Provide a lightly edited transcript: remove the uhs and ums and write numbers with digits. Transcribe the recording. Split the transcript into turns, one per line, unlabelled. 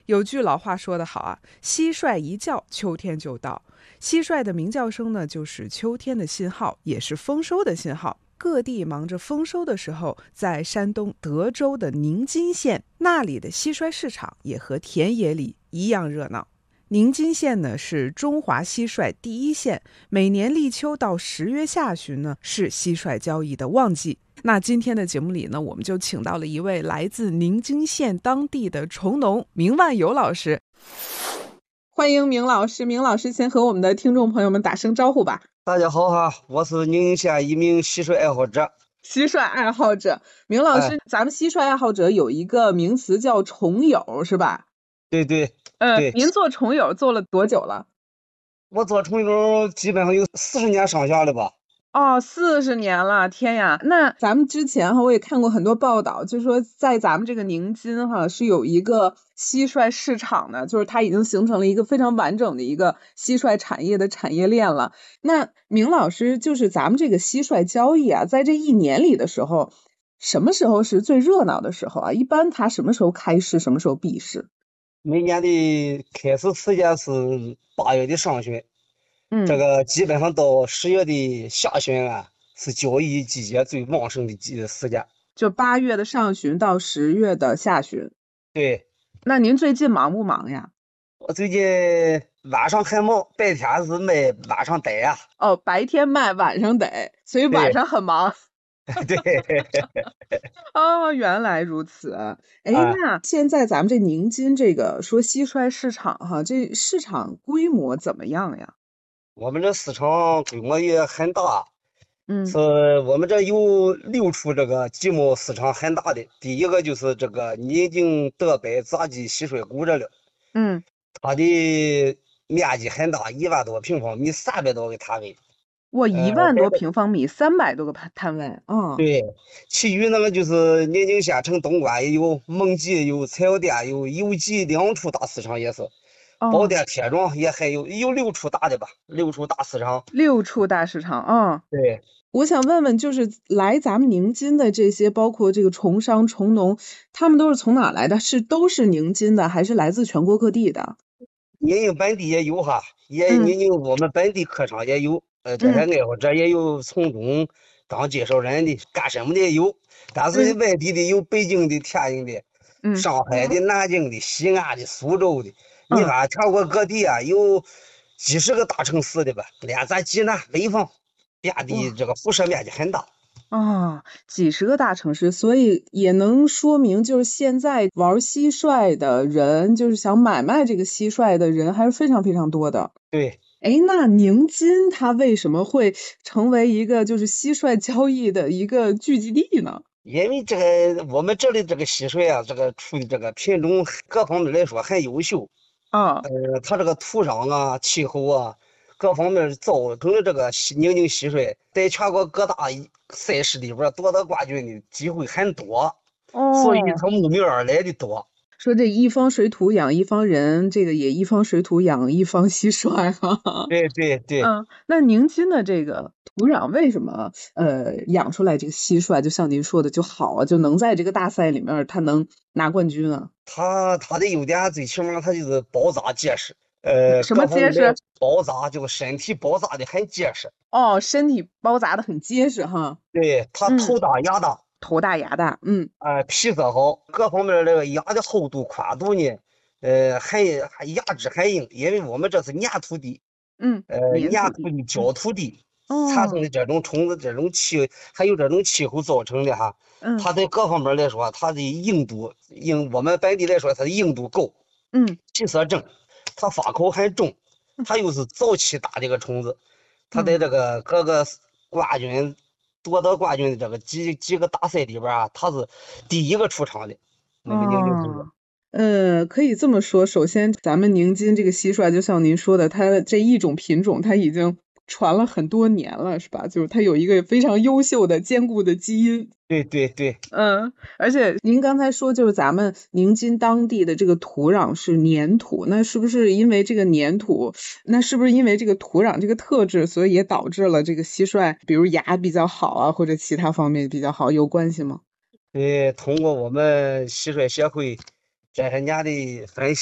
有句老话说得好啊，蟋蟀一叫，秋天就到。蟋蟀的鸣叫声呢，就是秋天的信号，也是丰收的信号。各地忙着丰收的时候，在山东德州的宁津县，那里的蟋蟀市场也和田野里一样热闹。宁津县呢是中华蟋蟀第一县，每年立秋到10月下旬呢是蟋蟀交易的旺季。那今天的节目里呢，我们就请到了一位来自宁津县当地的虫农明万友老师。欢迎明老师，明老师先和我们的听众朋友们打声招呼吧。
大家好哈，我是宁津县一名蟋蟀爱好者。
蟋蟀爱好者，明老师，咱们蟋蟀爱好者有一个名词叫虫友，是吧？
对对。
您做虫友做了多久了？
我做虫友基本上有40年上下了吧。
哦，40年了，天呀！那咱们之前我也看过很多报道，就是说在咱们这个宁津是有一个蟋蟀市场的，就是它已经形成了一个非常完整的一个蟋蟀产业的产业链了。那明老师，就是咱们这个蟋蟀交易啊，在这一年里的时候，什么时候是最热闹的时候啊？一般它什么时候开市，什么时候闭市？
每年的开始时间是8月的上旬，这个基本上到10月的下旬啊，是交易季节最旺盛的时间。
就8月的上旬到10月的下旬。
对。
那您最近忙不忙呀？
我最近晚上还忙，白天是卖，晚上逮呀。
哦，白天卖，晚上逮，所以晚上很忙。
对。
哦，原来如此。那现在咱们这宁津这个说蟋蟀市场这市场规模怎么样呀？
我们这市场规模也很大。是我们这有6处这个集贸市场很大的。第一个就是这个宁津德百杂技蟋蟀谷这里。它的面积很大，1万多平方米，300多个摊位。
哇，1万多平方米，300多个摊位。
对。其余那个就是宁津县城东关也有，蒙集有，材料店有，有集2处大市场也是。宝店铁庄也还有6处大的吧，6处大市场。
6处大市场。
对。
我想问问，就是来咱们宁津的这些，包括这个虫商、虫农，他们都是从哪来的？都是宁津的，还是来自全国各地的？
宁津本地也有哈，宁津我们本地客商也有，这些爱好者也有，从中当介绍人的，干什么的也有。但是外地的有北京的、天津的、上海的、南京的、西安的、苏州的。你看全国各地啊，有几十个大城市的吧，连咱济南、潍坊遍地，这个辐射面积很大。
几十个大城市，所以也能说明，就是现在玩蟋蟀的人，就是想买卖这个蟋蟀的人还是非常非常多的。
对。
那宁津它为什么会成为一个就是蟋蟀交易的一个聚集地呢？
因为这个我们这里这个蟋蟀啊，这个出的这个品种各方面来说很优秀。它这个土壤啊、气候啊各方面造成了这个宁津蟋蟀在全国各大赛事里边夺得冠军的机会很多。所以它慕名而来的多。
说这一方水土养一方人，这个也一方水土养一方蟋蟀。
对对对。
那宁津的这个土壤为什么养出来这个蟋蟀，就像您说的就好啊，就能在这个大赛里面它能拿冠军啊？
它的优点最起码它就是包扎结实。
什么结实？
包扎就是身体包扎的很结实。
身体包扎的很结实哈。
对，它头大牙大。
头大牙大。
皮色好，各方面这个牙的厚度宽度呢，还牙质很硬，因为我们这是粘土地。粘土地、焦土地产生的这种虫子，这种还有这种气候造成的哈。它在各方面来说，它的硬度我们本地来说，它的硬度够。皮色正，它发口很重，它又是早期大的一个虫子。它在这个各个冠军夺得冠军的这个几个大赛里边啊，它是第一个出场的。那个宁津蟋蟀。
可以这么说，首先咱们宁津这个蟋蟀，就像您说的，它这一种品种，它已经传了很多年了，是吧？就是它有一个非常优秀的、坚固的基因。
对对对。
而且您刚才说，就是咱们宁津当地的这个土壤是粘土，那是不是因为这个粘土，那是不是因为这个土壤这个特质，所以也导致了这个蟋蟀，比如牙比较好啊，或者其他方面比较好，有关系吗？
通过我们蟋蟀协会这些年的分析。